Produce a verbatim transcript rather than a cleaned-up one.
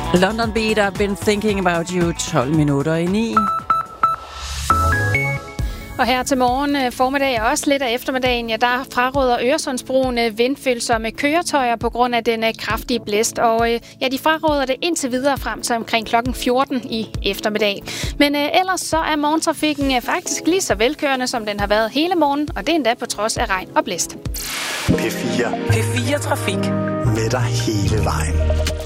London Beat, I've been thinking about you, tolv minutter i ni. Og her til morgen, formiddag og også lidt af eftermiddagen, ja, der fraråder Øresundsbroen vindfølsomme køretøjer på grund af den kraftige blæst. Og ja, de fraråder det indtil videre frem til omkring klokken fjorten i eftermiddag. Men øh, ellers så er morgentrafikken faktisk lige så velkørende, som den har været hele morgen, og det er endda på trods af regn og blæst. P fire. P fire Trafik. Med dig hele vejen.